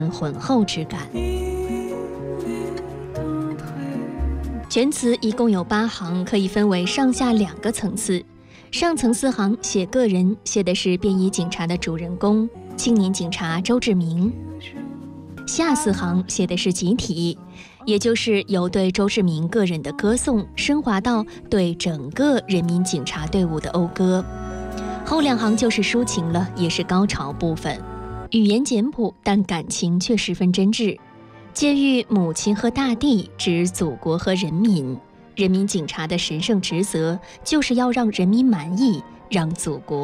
浑厚之感。全词一共有8行，可以分为上下2个层次。上层4行写个人，写的是便衣警察的主人公青年警察周志明；下4行写的是集体，也就是由对周志明个人的歌颂升华到对整个人民警察队伍的讴歌。后2行就是抒情了，也是高潮部分。语言简朴，但感情却十分真挚，借喻母亲和大地，指祖国和人民。人民警察的神圣职责就是要让人民满意，让祖国